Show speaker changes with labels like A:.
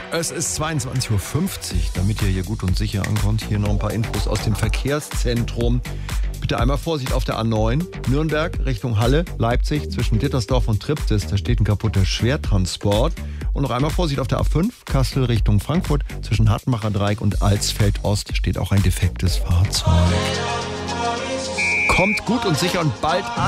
A: Es ist 22.50 Uhr, damit ihr hier gut und sicher ankommt. Hier noch ein paar Infos aus dem Verkehrszentrum. Bitte einmal Vorsicht auf der A9. Nürnberg Richtung Halle, Leipzig zwischen Dittersdorf und Triptis. Da steht ein kaputter Schwertransport. Und noch einmal Vorsicht auf der A5, Kassel Richtung Frankfurt. Zwischen Hartenbacher Dreieck und Alsfeld Ost steht auch ein defektes Fahrzeug. Kommt gut und sicher und bald an.